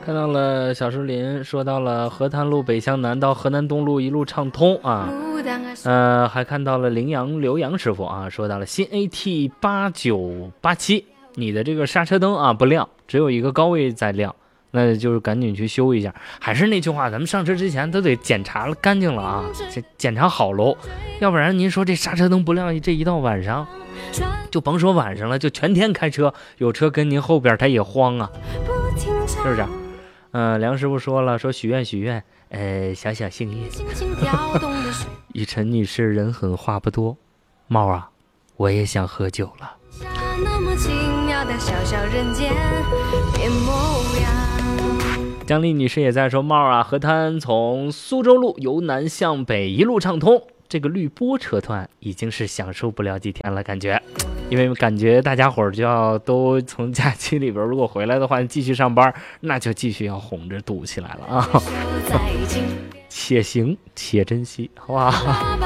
看到了小树林说到了河滩路北向南到河南东路一路畅通啊，还看到了刘洋师傅啊，说到了新 AT8987，你的这个刹车灯啊不亮，只有一个高位在亮，那就是赶紧去修一下。还是那句话，咱们上车之前都得检查了干净了啊，检查好喽，要不然您说这刹车灯不亮，这一到晚上，就甭说晚上了，就全天开车，有车跟您后边他也慌啊，是不是？梁师傅说了，说许愿，小小幸运。雨辰女士人狠话不多，猫啊，我也想喝酒了。姜丽女士也在说，猫啊，河滩从苏州路由南向北一路畅通，这个绿波车团已经是享受不了几天了，感觉。因为感觉大家伙儿就要都从假期里边如果回来的话继续上班，那就继续要哄着堵起来了啊。且行且珍惜，好不好？